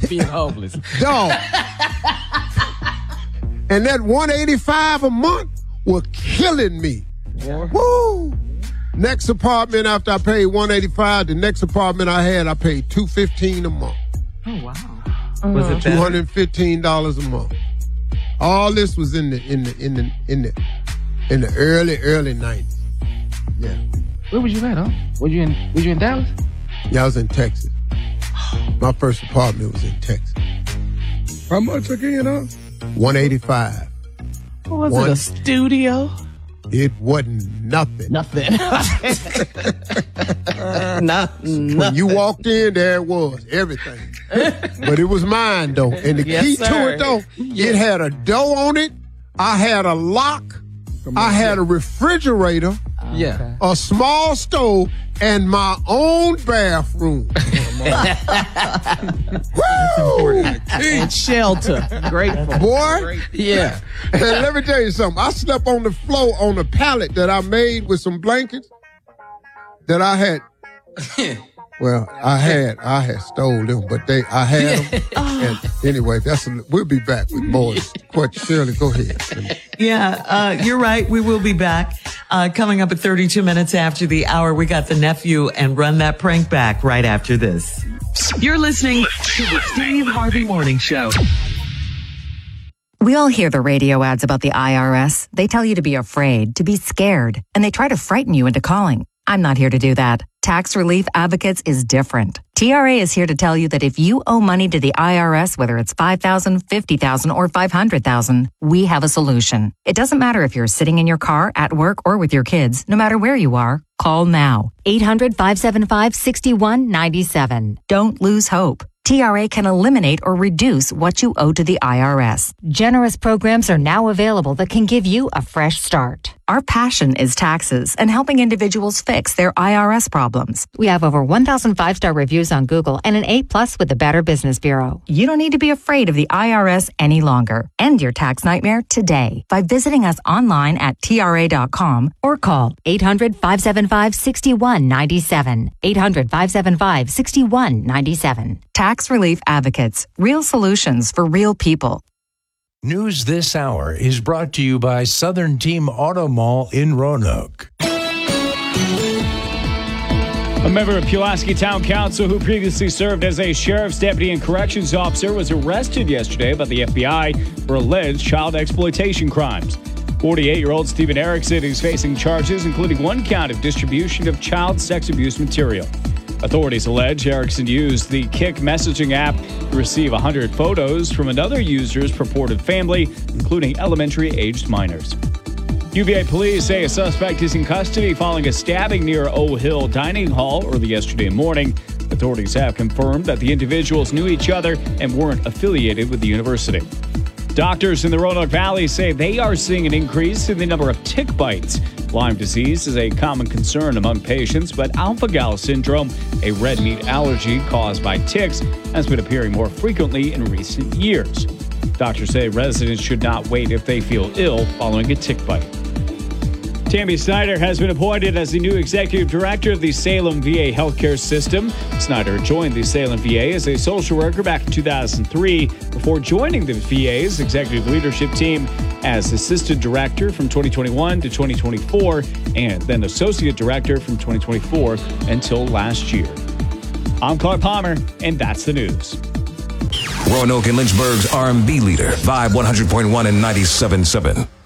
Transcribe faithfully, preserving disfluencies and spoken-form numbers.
being homeless. Dog. And that one eighty-five a month was killing me. Yeah. Woo! Next apartment after I paid one eighty-five, the next apartment I had, I paid two fifteen a month. Oh wow. Mm-hmm. Was it two hundred fifteen dollars a month. All this was in the in the in the in the in the early early nineties. Yeah. Where was you at, huh? Was you in was you in Dallas? Yeah, I was in Texas. My first apartment was in Texas. How much again, huh? one eighty-five. Was One- it a studio? It wasn't nothing. Nothing. no, When you walked in, there it was, everything. But it was mine, though. And the Yes, key sir. to it, though, it had a door on it. I had a lock. I had a refrigerator, Yeah. a small stove, and my own bathroom. Woo! And shelter. Grateful. Boy, Yeah. and let me tell you something. I slept on the floor on a pallet that I made with some blankets that I had. Well, I had, I had stole them, but they, I had them. And anyway, that's a, we'll be back with more. Question, Shirley, go ahead. Yeah, uh, you're right. We will be back. Uh, coming up at thirty-two minutes after the hour, we got the nephew and Run That Prank back right after this. You're listening to the Steve Harvey Morning Show. We all hear the radio ads about the I R S. They tell you to be afraid, to be scared, and they try to frighten you into calling. I'm not here to do that. Tax Relief Advocates is different. T R A is here to tell you that if you owe money to the I R S, whether it's five thousand dollars, fifty thousand dollars, or five hundred thousand dollars, we have a solution. It doesn't matter if you're sitting in your car, at work, or with your kids. No matter where you are, call now. eight hundred, five seven five, six one nine seven. Don't lose hope. T R A can eliminate or reduce what you owe to the I R S. Generous programs are now available that can give you a fresh start. Our passion is taxes and helping individuals fix their I R S problems. We have over one thousand five-star reviews on Google and an A plus with the Better Business Bureau. You don't need to be afraid of the I R S any longer. End your tax nightmare today by visiting us online at T R A dot com or call eight hundred, five seven five, six one nine seven. eight hundred, five seven five, six one nine seven. Tax Relief Advocates. Real solutions for real people. News this hour is brought to you by Southern Team Auto Mall in Roanoke. A member of Pulaski Town Council who previously served as a sheriff's deputy and corrections officer was arrested yesterday by the F B I for alleged child exploitation crimes. forty-eight-year-old Stephen Erickson is facing charges, including one count of distribution of child sex abuse material. Authorities allege Erickson used the Kik messaging app to receive one hundred photos from another user's purported family, including elementary-aged minors. U V A police say a suspect is in custody following a stabbing near O Hill Dining Hall early yesterday morning. Authorities have confirmed that the individuals knew each other and weren't affiliated with the university. Doctors in the Roanoke Valley say they are seeing an increase in the number of tick bites. Lyme disease is a common concern among patients, but alpha-gal syndrome, a red meat allergy caused by ticks, has been appearing more frequently in recent years. Doctors say residents should not wait if they feel ill following a tick bite. Tammy Snyder has been appointed as the new executive director of the Salem V A healthcare system. Snyder joined the Salem V A as a social worker back in two thousand three before joining the V A's executive leadership team as assistant director from twenty twenty-one to twenty twenty-four and then associate director from twenty twenty-four until last year. I'm Clark Palmer, and that's the news. Roanoke and Lynchburg's R and B leader, Vibe one hundred point one and ninety-seven point seven.